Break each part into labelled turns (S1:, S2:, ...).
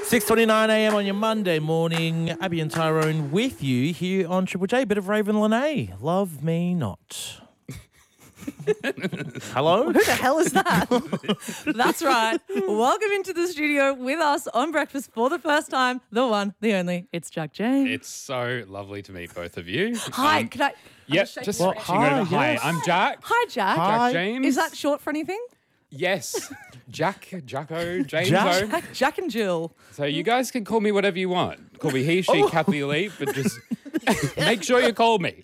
S1: 6:29 a.m. on your Monday morning. Abby and Tyrone with you here on Triple J. Bit of Raven Lene. Love me not. Hello?
S2: Who the hell is that? That's right. Welcome into the studio with us on breakfast for the first time. The one, the only. It's Jack James.
S3: It's so lovely to meet both of you.
S2: Hi, can I?
S3: Yep,
S2: shake
S3: just
S2: your
S3: switching
S1: hand.
S3: over.
S1: Hi,
S3: Hi,
S1: yes.
S3: I'm Jack.
S2: Hi, Jack.
S1: Hi.
S3: Jack James.
S2: Is that short for anything?
S3: Yes. Jacko, James.
S1: Jack?
S2: Jack and Jill.
S3: So you guys can call me whatever you want. Call me he, she, Kathy, Lee, but just make sure you call me.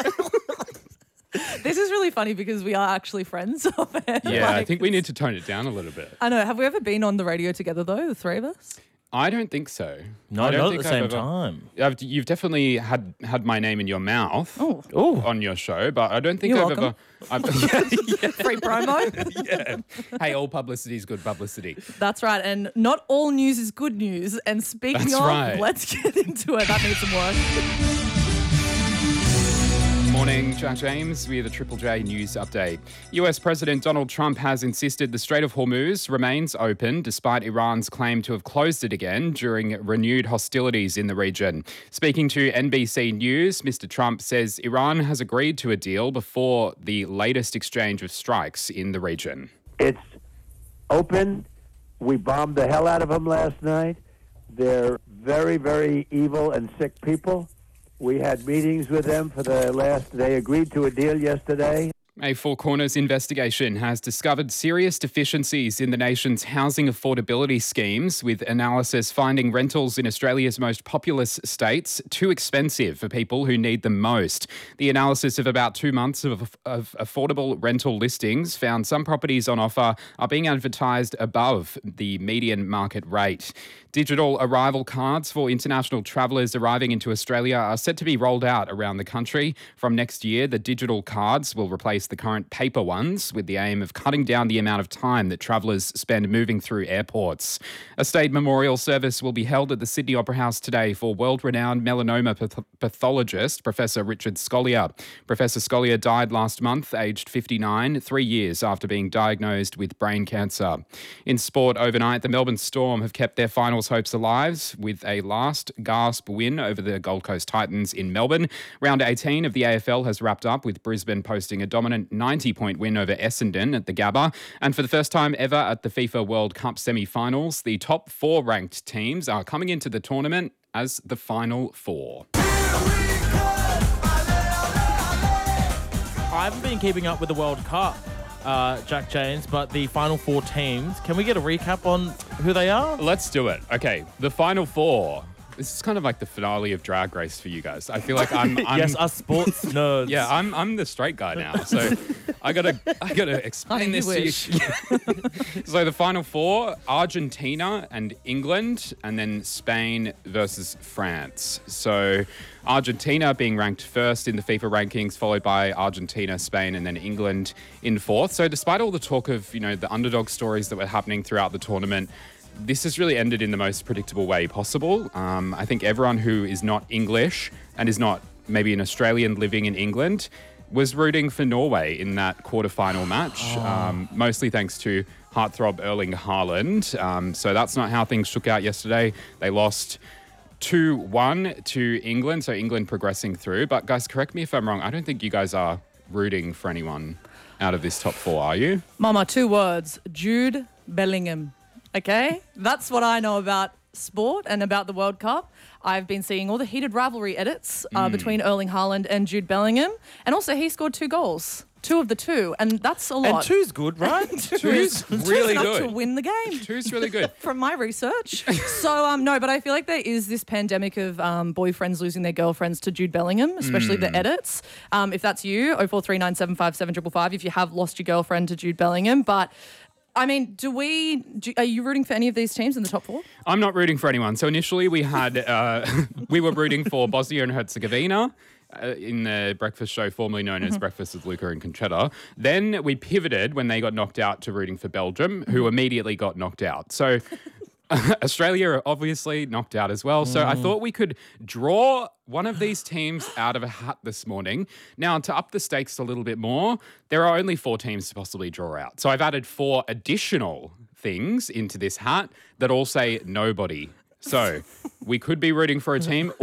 S2: This is really funny because we are actually friends.
S3: Yeah, I think we need to tone it down a little bit.
S2: I know. Have we ever been on the radio together, though, the three of us?
S3: I don't think so.
S1: No,
S3: I don't
S1: not at
S3: think
S1: the
S3: I've
S1: same
S3: ever-
S1: time.
S3: You've definitely had my name in your mouth
S1: Oh.
S3: on your show, but I don't think
S2: You're
S3: I've
S2: welcome.
S3: ever.
S2: Free promo?
S3: Hey, all publicity is good publicity.
S2: That's right. And not all news is good news. And speaking
S3: That's
S2: of,
S3: right.
S2: let's get into it. That needs some work.
S3: Morning, Jack James with a Triple J news update. US President Donald Trump has insisted the Strait of Hormuz remains open despite Iran's claim to have closed it again during renewed hostilities in the region. Speaking to NBC News, Mr. Trump says Iran has agreed to a deal before the latest exchange of strikes in the region.
S4: It's open. We bombed the hell out of them last night. They're very, very evil and sick people. We had meetings with them they agreed to a deal yesterday.
S3: A Four Corners investigation has discovered serious deficiencies in the nation's housing affordability schemes, with analysis finding rentals in Australia's most populous states too expensive for people who need them most. The analysis of about 2 months of affordable rental listings found some properties on offer are being advertised above the median market rate. Digital arrival cards for international travellers arriving into Australia are set to be rolled out around the country. From next year, the digital cards will replace the current paper ones, with the aim of cutting down the amount of time that travellers spend moving through airports. A state memorial service will be held at the Sydney Opera House today for world-renowned melanoma pathologist Professor Richard Scolyer. Professor Scolyer died last month, aged 59, 3 years after being diagnosed with brain cancer. In sport overnight, the Melbourne Storm have kept their finals hopes alive with a last gasp win over the Gold Coast Titans in Melbourne. Round 18 of the AFL has wrapped up with Brisbane posting a dominant 90-point win over Essendon at the Gabba. And for the first time ever at the FIFA World Cup semi-finals, the top 4 ranked teams are coming into the tournament as the final 4.
S1: I haven't been keeping up with the World Cup, Jack James, but the final 4 teams, can we get a recap on who they are?
S3: Let's do it. Okay, the final 4. This is kind of like the finale of Drag Race for you guys. I feel like I'm
S1: Yes, us sports nerds.
S3: yeah, I'm the straight guy now. So I gotta explain this to you. So the final 4: Argentina and England, and then Spain versus France. So Argentina being ranked first in the FIFA rankings, followed by Argentina, Spain, and then England in 4th. So despite all the talk of, the underdog stories that were happening throughout the tournament, this has really ended in the most predictable way possible. I think everyone who is not English and is not maybe an Australian living in England was rooting for Norway in that quarterfinal match, mostly thanks to heartthrob Erling Haaland. So that's not how things shook out yesterday. They lost 2-1 to England, so England progressing through. But guys, correct me if I'm wrong. I don't think you guys are rooting for anyone out of this top 4, are you?
S2: Mama, 2 words. Jude Bellingham. Okay? That's what I know about sport and about the World Cup. I've been seeing all the heated rivalry edits between Erling Haaland and Jude Bellingham. And also, he scored 2 goals. 2 of the 2. And that's a lot.
S1: And 2's good, right?
S3: Two's really
S2: enough
S3: good.
S2: to win the game.
S3: 2's really good.
S2: From my research. So, no, but I feel like there is this pandemic of boyfriends losing their girlfriends to Jude Bellingham, especially the edits. If that's you, 0439757555, if you have lost your girlfriend to Jude Bellingham. But I mean, are you rooting for any of these teams in the top 4?
S3: I'm not rooting for anyone. So initially we had, we were rooting for Bosnia and Herzegovina in the breakfast show formerly known as Breakfast with Luca and Conchetta. Then we pivoted when they got knocked out to rooting for Belgium, who immediately got knocked out. So Australia are obviously knocked out as well. So I thought we could draw one of these teams out of a hat this morning. Now, to up the stakes a little bit more, there are only 4 teams to possibly draw out. So I've added 4 additional things into this hat that all say nobody. So we could be rooting for a team,